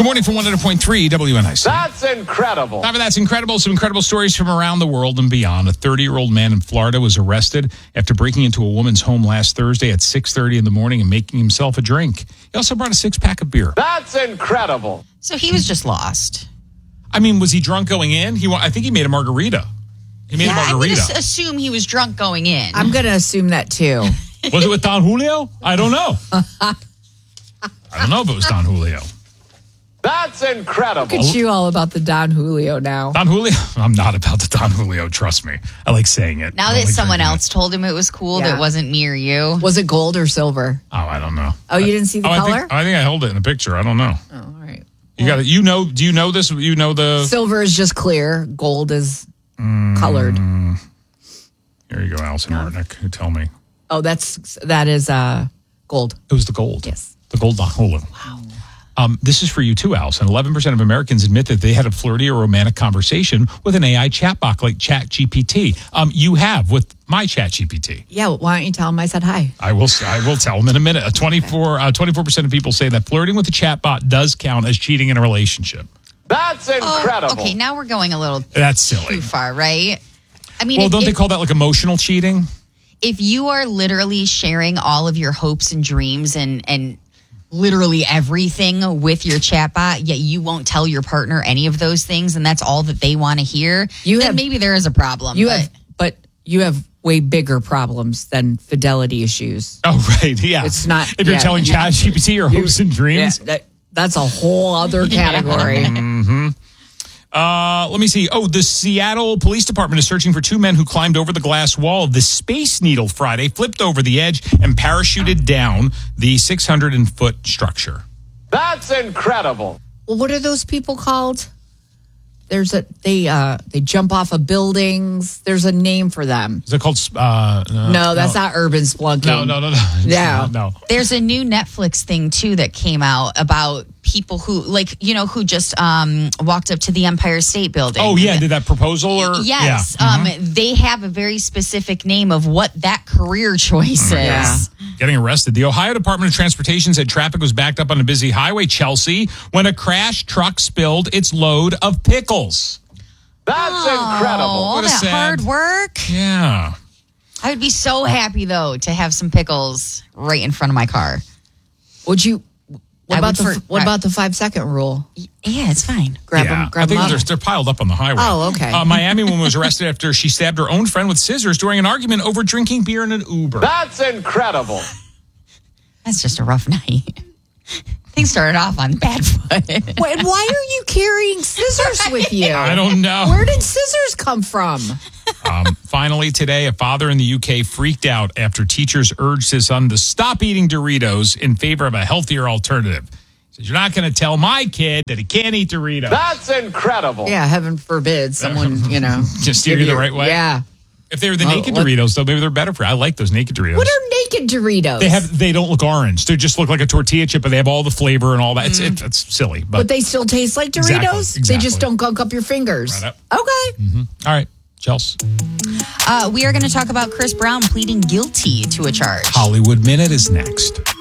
morning from 100.3 WNIC. That's incredible. That's incredible. Some incredible stories from around the world and beyond. A 30-year-old man in Florida was arrested after breaking into a woman's home last Thursday at 6:30 in the morning and making himself a drink. He also brought a six-pack of beer. That's incredible. So he was just lost. I mean, was he drunk going in? I think he made a margarita. He made a I'm going margarita. to assume he was drunk going in. I'm going to assume that too. Was it with Don Julio? I don't know. I don't know if it was Don Julio. That's incredible. Look at you all about the Don Julio now. Don Julio? I'm not about the Don Julio, trust me. I like saying it. Now that someone else told him it was cool, that wasn't me or you. Was it gold or silver? Oh, I don't know. Oh, you didn't see the color? I think I held it in a picture. I don't know. Oh, all right. You got it. Do you know this? You know the silver is just clear. Gold is colored. Here you go, Allison Martinick. You tell me. Oh, that is gold. It was the gold. Yes. The gold Don Julio. Wow. This is for you too, Allison. 11% of Americans admit that they had a flirty or romantic conversation with an AI chatbot like ChatGPT. You have with my ChatGPT. Yeah, why don't you tell them I said hi? I will tell them in a minute. 24% of people say that flirting with a chatbot does count as cheating in a relationship. That's incredible. Okay, now we're going a little That's silly. too far, right? I mean, well, don't they call that like emotional cheating? If you are literally sharing all of your hopes and dreams and literally everything with your chatbot, yet you won't tell your partner any of those things, and that's all that they want to hear, then maybe there is a problem. But you have way bigger problems than fidelity issues. Oh, right. Yeah. It's not. If you're telling ChatGPT your hopes and dreams. Yeah, that's a whole other category. Mm-hmm. Let me see. Oh, the Seattle Police Department is searching for two men who climbed over the glass wall of the Space Needle Friday, flipped over the edge, and parachuted down the 600-foot structure. That's incredible. Well, what are those people called? They jump off of buildings. There's a name for them. Is it called? No, that's not urban splunking. No. Yeah. No. There's a new Netflix thing too that came out about people who who just walked up to the Empire State Building. Oh yeah, did that proposal or yes? Yeah. They have a very specific name of what that career choice is. Yeah. Getting arrested. The Ohio Department of Transportation said traffic was backed up on a busy highway, Chelsea, when a crashed truck spilled its load of pickles. That's incredible. All that hard work. Yeah. I would be so happy though to have some pickles right in front of my car. Would you? What about the 5-second rule? Yeah, it's fine. Grab them. I think they're piled up on the highway. Oh, okay. Miami woman was arrested after she stabbed her own friend with scissors during an argument over drinking beer in an Uber. That's incredible. That's just a rough night. Things started off on bad foot. Why are you carrying scissors with you? I don't know. Where did scissors come from? Finally today, a father in the UK freaked out after teachers urged his son to stop eating Doritos in favor of a healthier alternative. He said, "You're not going to tell my kid that he can't eat Doritos." That's incredible. Yeah, heaven forbid someone, just steer you the right way. Yeah. If they were the naked Doritos, though, maybe they're better for you. I like those naked Doritos. What are naked Doritos? They don't look orange. They just look like a tortilla chip, but they have all the flavor and all that. It's silly. But they still taste like Doritos? Exactly. They just don't gunk up your fingers. Right up. Okay. Mm-hmm. All right. Chelsea. We are going to talk about Chris Brown pleading guilty to a charge. Hollywood Minute is next.